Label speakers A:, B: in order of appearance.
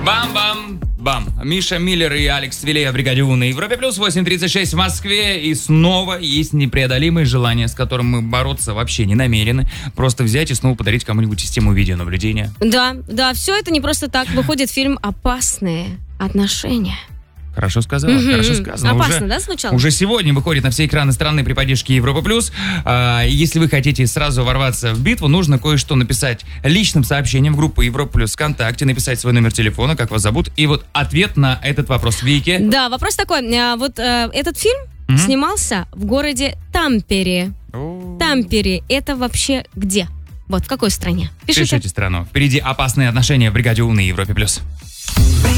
A: Бам-бам-бам. Миша Миллер и Алекс Вилей в бригаде У на Европе плюс 8:36 в Москве. И снова есть непреодолимое желание, с которым мы бороться вообще не намерены. Просто взять и снова подарить кому-нибудь систему видеонаблюдения.
B: Да, все это не просто так. Выходит фильм «Опасные отношения».
A: Хорошо сказала, хорошо сказано.
B: Опасно, да, звучало?
A: Уже сегодня выходит на все экраны страны при поддержке Европа+. Если вы хотите сразу ворваться в битву, нужно кое-что написать личным сообщением в группу Европа+ ВКонтакте, написать свой номер телефона, как вас зовут, и вот ответ на этот вопрос. Вики?
B: Да, вопрос такой. Этот фильм снимался в городе Тампере. Тампере. Это вообще где? Вот, в какой стране?
A: Пишите страну. Впереди «Опасные отношения» в бригаде У на Европе+.